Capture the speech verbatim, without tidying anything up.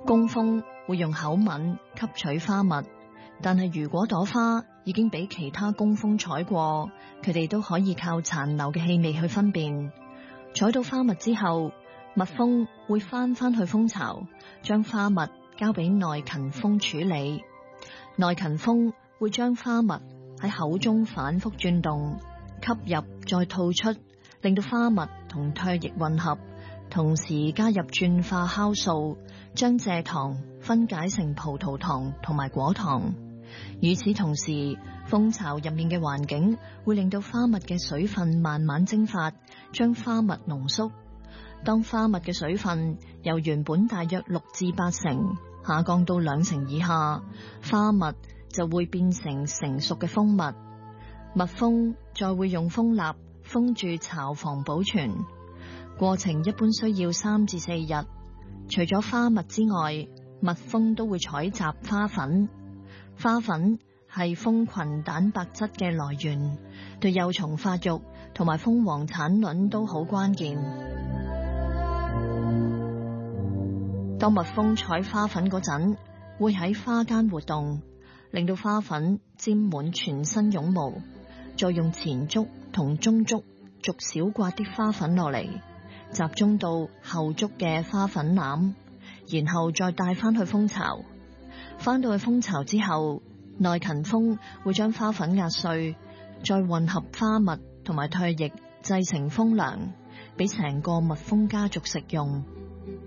工蜂會用口吻吸取花蜜，但係如果朵花已經俾其他工蜂採過，佢哋都可以靠殘留嘅氣味去分辨。採到花蜜之後，蜜蜂會翻返去蜂巢，將花蜜交俾內勤蜂處理。內勤蜂會將花蜜喺口中反覆轉動，吸入再吐出，令到花蜜同唾液混合，同時加入轉化酵素，將蔗糖分解成葡萄糖同埋果糖。與此同時，蜂巢入面嘅環境會令到花蜜嘅水分慢慢蒸發，將花蜜濃縮。當花蜜嘅水分由原本大約六至八成下降到兩成以下，花蜜就會變成成熟嘅蜂蜜。蜜蜂再會用蜂蠟封住巢房保存，過程一般需要三至四日。除咗花蜜之外，蜜蜂都會採集花粉。花粉係蜂群蛋白質嘅來源，對幼蟲發育同埋蜂王產卵都好關鍵。當蜜蜂採花粉嗰陣，會喺花間活動，令到花粉沾滿全身絨毛，再用前足同中足逐少刮啲花粉落嚟，集中到後足嘅花粉籃，然後再帶翻去蜂巢。翻到去蜂巢之後，內勤蜂會將花粉壓碎，再混合花蜜同埋唾液製成蜂糧，俾成個蜜蜂家族食用。